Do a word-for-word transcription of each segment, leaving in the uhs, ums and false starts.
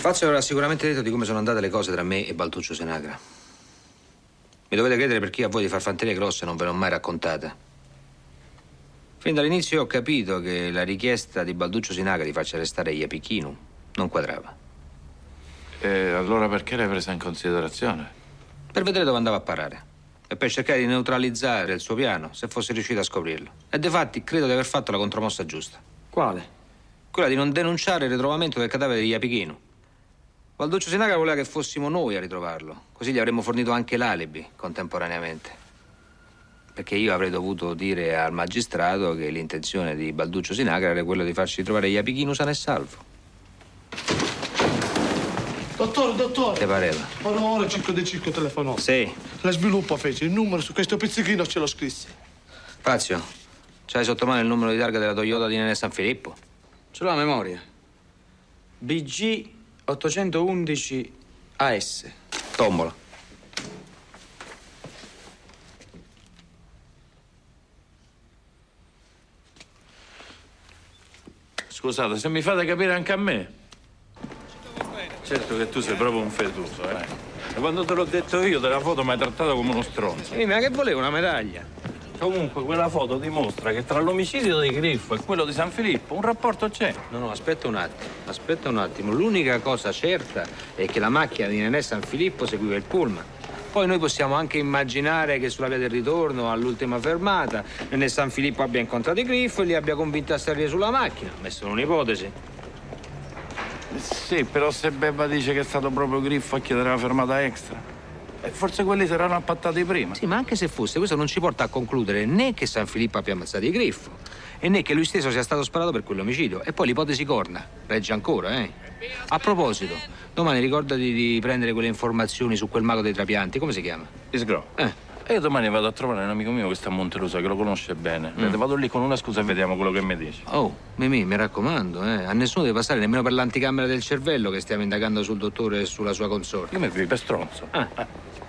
Fazio avrà sicuramente detto di come sono andate le cose tra me e Balduccio Sinagra. Mi dovete credere perché io a voi di far fanterie grosse non ve l'ho mai raccontata. Fin dall'inizio ho capito che la richiesta di Balduccio Sinagra di farci arrestare Iapichinu non quadrava. E allora perché l'hai presa in considerazione? Per vedere dove andava a parare e per cercare di neutralizzare il suo piano se fosse riuscito a scoprirlo. E difatti credo di aver fatto la contromossa giusta. Quale? Quella di non denunciare il ritrovamento del cadavere di Iapichinu. Balduccio Sinagra voleva che fossimo noi a ritrovarlo, così gli avremmo fornito anche l'alibi contemporaneamente. Perché io avrei dovuto dire al magistrato che l'intenzione di Balduccio Sinagra era quella di farci ritrovare Iapichinu sano e salvo. Dottore, dottore. Te pareva? Ora, ora cinque di cinque telefonò. Sì. La sviluppo fece il numero su questo pizzichino, ce lo scrisse. Fazio, c'hai sotto mano il numero di targa della Toyota di Nenè San Filippo? Ce l'ho a memoria. B G ottocentoundici A S. Tombola. Scusate, se mi fate capire anche a me. Certo che tu sei proprio un fetuso, eh. E quando te l'ho detto io della foto mi hai trattato come uno stronzo. Sì, ma che volevo, una medaglia? Comunque quella foto dimostra che tra l'omicidio di Griffo e quello di San Filippo un rapporto c'è. No, no, aspetta un attimo, aspetta un attimo. L'unica cosa certa è che la macchina di Nenè San Filippo seguiva il pullman. Poi noi possiamo anche immaginare che sulla via del ritorno, all'ultima fermata, Nenè San Filippo abbia incontrato Griffo e li abbia convinti a salire sulla macchina. Ma è solo un'ipotesi. Sì, però se Bebba dice che è stato proprio Griffo a chiedere la fermata extra, eh, forse quelli saranno appattati prima. Sì, ma anche se fosse, questo non ci porta a concludere né che San Filippo abbia ammazzato Griffo e né che lui stesso sia stato sparato per quell'omicidio. E poi l'ipotesi corna regge ancora, eh? A proposito, domani ricordati di prendere quelle informazioni su quel mago dei trapianti. Come si chiama? Isgro. Eh. E io domani vado a trovare un amico mio che sta a Montelusa, che lo conosce bene. Mm. Vedete, vado lì con una scusa e vediamo quello che mi dice. Oh, Mimì, mi raccomando, eh. A nessuno deve passare nemmeno per l'anticamera del cervello che stiamo indagando sul dottore e sulla sua consorte. Io mi vivo per stronzo. Ah. Eh.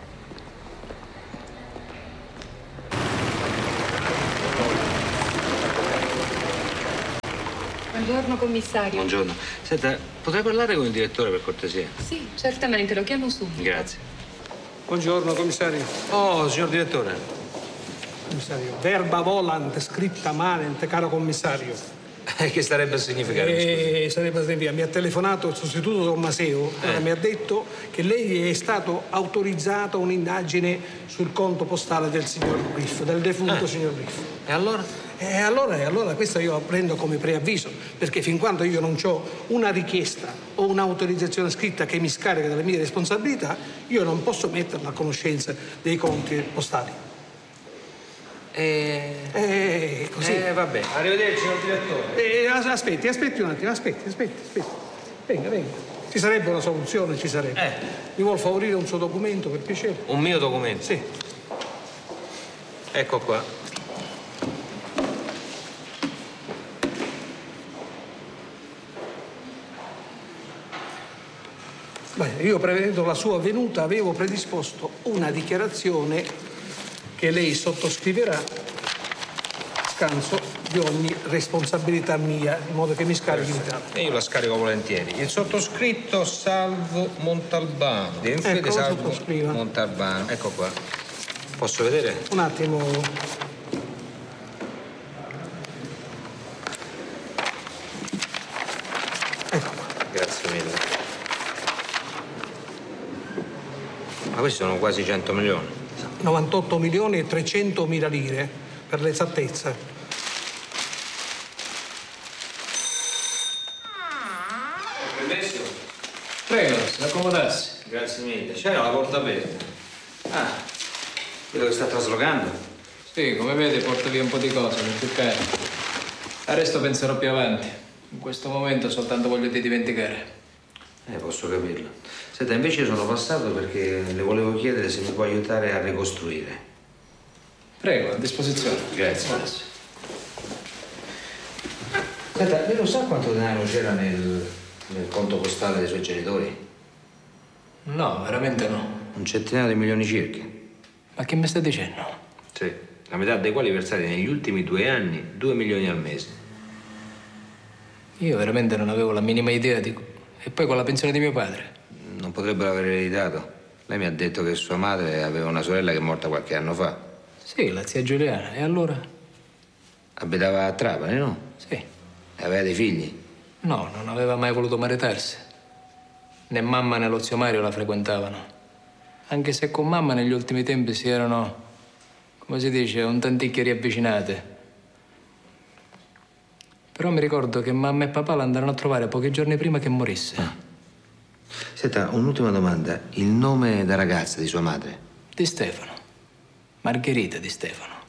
Buongiorno, commissario. Buongiorno. Senta, potrei parlare con il direttore per cortesia? Sì, certamente, lo chiamo subito. Grazie. Buongiorno, commissario. Oh, signor direttore. Commissario, verba volant, scritta manent, caro commissario. Che starebbe a significare? Eh, sarebbe a significare, mi ha telefonato il sostituto Tommaseo, eh. mi ha detto che lei è stato autorizzato a un'indagine sul conto postale del signor Griffo, del defunto eh. signor Griffo. E allora? E allora, e allora questo io lo prendo come preavviso, perché fin quando io non ho una richiesta o un'autorizzazione scritta che mi scarica dalle mie responsabilità, io non posso metterla a conoscenza dei conti postali. E... Eh, così. Eh, vabbè. Arrivederci, signor direttore. Eh, aspetti, aspetti un attimo, aspetti, aspetti, aspetti. Venga, venga. Ci sarebbe una soluzione, ci sarebbe. Eh. Mi vuol favorire un suo documento, per piacere? Un mio documento? Sì. Ecco qua. Beh, io prevedendo la sua venuta avevo predisposto una dichiarazione che lei sottoscriverà scanso di ogni responsabilità mia, in modo che mi scarichi in Italia. E io la scarico volentieri. Il sottoscritto Salvo Montalbano. Di Ecco, Infede lo Salvo sottoscriva. Montalbano. Ecco qua. Posso vedere? Un attimo. Ecco qua. Grazie mille. Ma questi sono quasi cento milioni. novantotto milioni e trecentomila lire, per l'esattezza. Permesso? Prego, si accomodarsi. Grazie mille. C'era la porta aperta. Ah, quello che sta traslocando? Sì, come vede porto via un po' di cose, non più caro. Al resto penserò più avanti. In questo momento soltanto voglio di dimenticare. Eh, posso capirlo. Senta, invece io sono passato perché le volevo chiedere se mi può aiutare a ricostruire. Prego, a disposizione. Grazie. Senta, lei lo sa quanto denaro c'era nel, nel conto postale dei suoi genitori? No, veramente no. Un centinaio di milioni circa. Ma che mi sta dicendo? Sì. La metà dei quali versati negli ultimi due anni, due milioni al mese. Io veramente non avevo la minima idea di... E poi con la pensione di mio padre? Non potrebbero aver ereditato. Lei mi ha detto che sua madre aveva una sorella che è morta qualche anno fa. Sì, la zia Giuliana. E allora? Abitava a Trapani, no? Sì. E aveva dei figli. No, non aveva mai voluto maritarsi. Né mamma né lo zio Mario la frequentavano. Anche se con mamma negli ultimi tempi si erano, come si dice, un tanticchio riavvicinate. Però mi ricordo che mamma e papà l'andarono a trovare pochi giorni prima che morisse. Ah. Senta, un'ultima domanda. Il nome da ragazza di sua madre? Di Stefano. Margherita Di Stefano.